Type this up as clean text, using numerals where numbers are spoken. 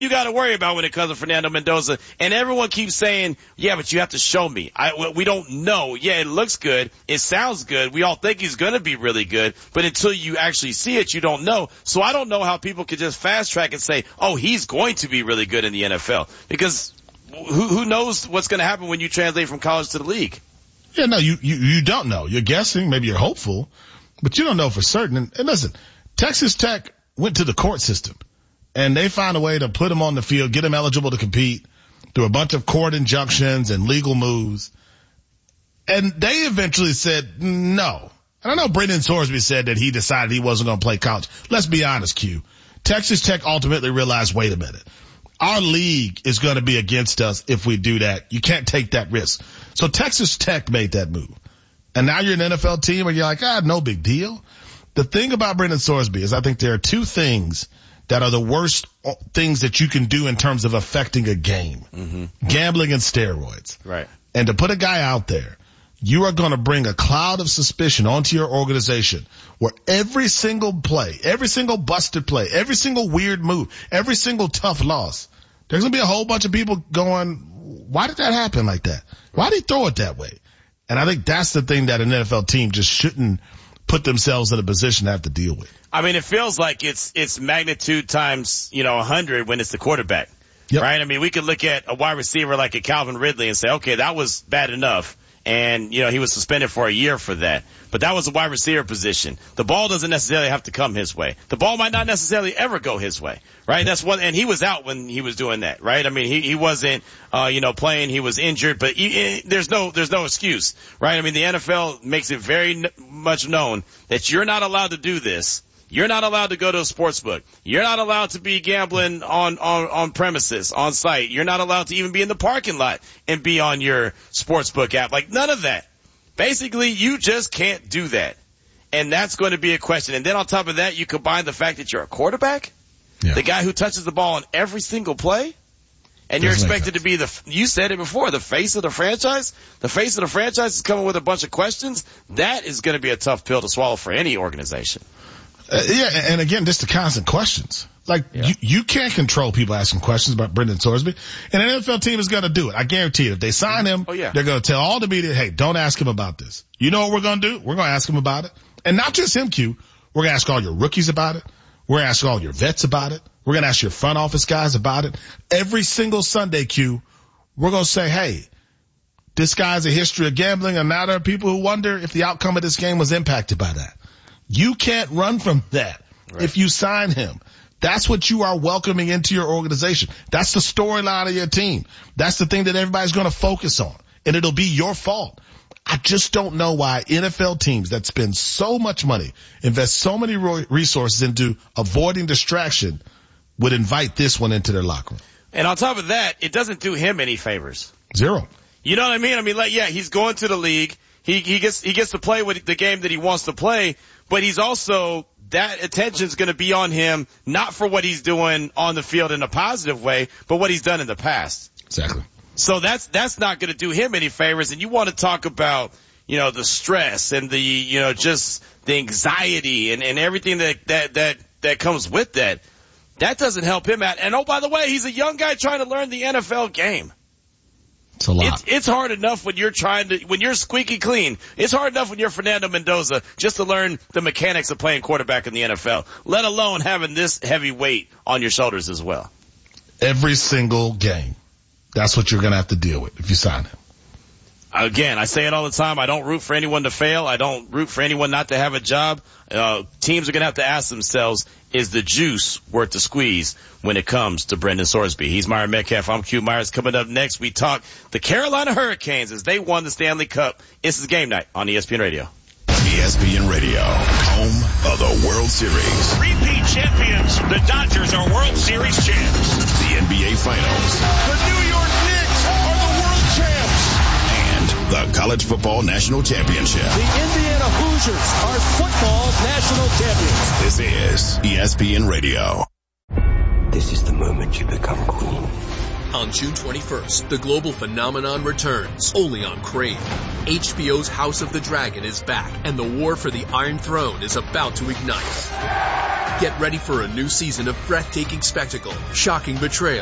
you got to worry about when it comes to Fernando Mendoza. And everyone keeps saying, yeah, but you have to show me. We don't know. Yeah, it looks good. It sounds good. We all think he's going to be really good. But until you actually see it, you don't know. So I don't know how people could just fast track and say, oh, he's going to be really good in the NFL. Because who knows what's going to happen when you translate from college to the league? Yeah, no, you don't know. You're guessing. Maybe you're hopeful. But you don't know for certain. And listen, Texas Tech went to the court system. And they found a way to put him on the field, get him eligible to compete through a bunch of court injunctions and legal moves. And they eventually said no. And I know Brendan Sorsby said that he decided he wasn't going to play college. Let's be honest, Q. Texas Tech ultimately realized, wait a minute. Our league is going to be against us if we do that. You can't take that risk. So Texas Tech made that move. And now you're an NFL team and you're like, no big deal. The thing about Brendan Sorsby is I think there are two things that are the worst things that you can do in terms of affecting a game. Mm-hmm. Gambling and steroids. Right. And to put a guy out there, you are going to bring a cloud of suspicion onto your organization where every single play, every single busted play, every single weird move, every single tough loss, there's going to be a whole bunch of people going, why did that happen like that? Why did he throw it that way? And I think that's the thing that an NFL team just shouldn't put themselves in a position to have to deal with. I mean, it feels like it's magnitude times, 100 when it's the quarterback, yep. Right? I mean, we could look at a wide receiver like a Calvin Ridley and say, okay, that was bad enough. And, he was suspended for a year for that. But that was a wide receiver position. The ball doesn't necessarily have to come his way. The ball might not necessarily ever go his way, right? That's what, and he was out when he was doing that, right? I mean, he wasn't, playing. He was injured, but there's no excuse, right? I mean, the NFL makes it very much known that you're not allowed to do this. You're not allowed to go to a sports book. You're not allowed to be gambling on premises, on site. You're not allowed to even be in the parking lot and be on your sports book app. Like, none of that. Basically, you just can't do that. And that's going to be a question. And then on top of that, you combine the fact that you're a quarterback, the guy who touches the ball on every single play, and you're expected to be you said it before, the face of the franchise. The face of the franchise is coming with a bunch of questions. That is going to be a tough pill to swallow for any organization. And again, just the constant questions. You can't control people asking questions about Brendan Sorsby. And an NFL team is going to do it. I guarantee you. If they sign him, they're going to tell all the media, hey, don't ask him about this. You know what we're going to do? We're going to ask him about it. And not just him, Q. We're going to ask all your rookies about it. We're going to ask all your vets about it. We're going to ask your front office guys about it. Every single Sunday, Q, we're going to say, hey, this guy has a history of gambling, and now there are people who wonder if the outcome of this game was impacted by that. You can't run from that if you sign him. That's what you are welcoming into your organization. That's the storyline of your team. That's the thing that everybody's going to focus on, and it'll be your fault. I just don't know why NFL teams that spend so much money, invest so many resources into avoiding distraction, would invite this one into their locker room. And on top of that, it doesn't do him any favors. Zero. You know what I mean? I mean, he's going to the league. He gets to play with the game that he wants to play, but he's also, that attention's going to be on him, not for what he's doing on the field in a positive way, but what he's done in the past. Exactly. So that's not going to do him any favors. And you want to talk about, the stress and the, just the anxiety and everything that comes with that. That doesn't help him out. And oh, by the way, he's a young guy trying to learn the NFL game. It's a lot. It's hard enough when you're squeaky clean. It's hard enough when you're Fernando Mendoza just to learn the mechanics of playing quarterback in the NFL, let alone having this heavy weight on your shoulders as well. Every single game. That's what you're going to have to deal with if you sign him. Again, I say it all the time. I don't root for anyone to fail. I don't root for anyone not to have a job. Teams are going to have to ask themselves, is the juice worth the squeeze when it comes to Brendan Sorsby? He's Myron Metcalf. I'm Q Myers. Coming up next, we talk the Carolina Hurricanes as they won the Stanley Cup. This is Game Night on ESPN Radio. ESPN Radio, home of the World Series. Repeat champions. The Dodgers are World Series champs. The NBA Finals. The New York Knicks are the world champs. And the College Football National Championship. The Indiana Hoosiers are football national champions. This is ESPN Radio. This is the moment you become queen. On June 21st, the global phenomenon returns, only on Crave. HBO's House of the Dragon is back, and the war for the Iron Throne is about to ignite. Get ready for a new season of breathtaking spectacle, shocking betrayal,